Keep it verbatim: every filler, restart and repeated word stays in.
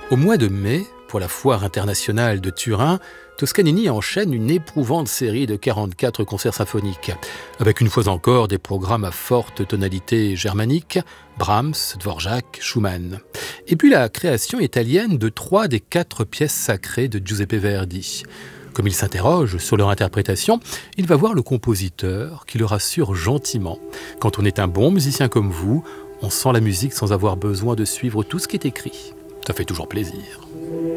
Au mois de mai, pour la Foire internationale de Turin, Toscanini enchaîne une éprouvante série de quarante-quatre concerts symphoniques, avec une fois encore des programmes à forte tonalité germanique, Brahms, Dvorak, Schumann. Et puis la création italienne de trois des quatre pièces sacrées de Giuseppe Verdi. Comme il s'interroge sur leur interprétation, il va voir le compositeur qui le rassure gentiment. Quand on est un bon musicien comme vous, on sent la musique sans avoir besoin de suivre tout ce qui est écrit. Ça fait toujours plaisir.